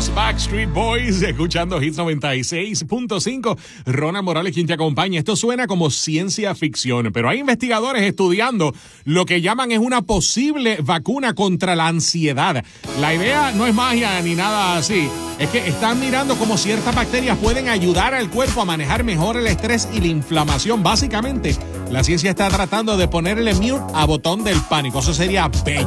los Backstreet Boys, escuchando Hits 96.5. Ronald Morales, quien te acompaña. Esto suena como ciencia ficción, pero hay investigadores estudiando lo que llaman es una posible vacuna contra la ansiedad. La idea no es magia ni nada así. Es que están mirando cómo ciertas bacterias pueden ayudar al cuerpo a manejar mejor el estrés y la inflamación. Básicamente, la ciencia está tratando de ponerle mute a botón del pánico. Eso sería bello.